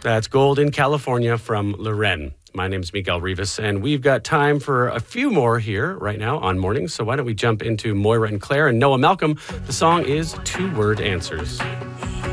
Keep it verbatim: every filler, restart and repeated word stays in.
That's Gold in California from Loren. My name's Miguel Rivas, and we've got time for a few more here right now on Mornings. So why don't we jump into Moira and Claire and Noah Malcolm. The song is Two Word Answers.